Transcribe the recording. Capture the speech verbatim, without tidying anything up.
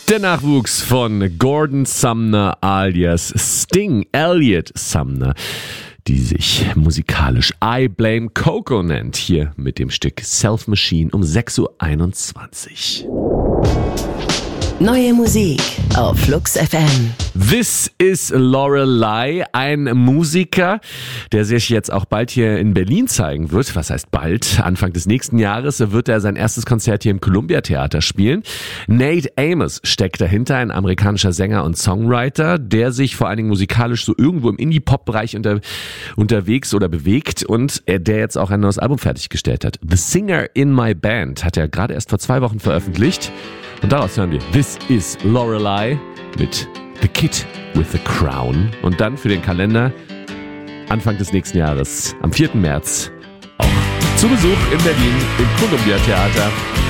Der Nachwuchs von Gordon Sumner alias Sting Elliott Sumner, die sich musikalisch I Blame Coco nennt, hier mit dem Stück Self Machine um sechs Uhr einundzwanzig. Neue Musik auf Flux F M. This is Lorelei, ein Musiker, der sich jetzt auch bald hier in Berlin zeigen wird. Was heißt bald? Anfang des nächsten Jahres wird er sein erstes Konzert hier im Columbia Theater spielen. Nate Amos steckt dahinter, ein amerikanischer Sänger und Songwriter, der sich vor allen Dingen musikalisch so irgendwo im Indie-Pop-Bereich unter, unterwegs oder bewegt und der jetzt auch ein neues Album fertiggestellt hat. The Singer in My Band hat er gerade erst vor zwei Wochen veröffentlicht. Und daraus hören wir This is Lorelei mit The Kid with the Crown. Und dann für den Kalender Anfang des nächsten Jahres, am vierten März, auch zu Besuch in Berlin im Columbia Theater.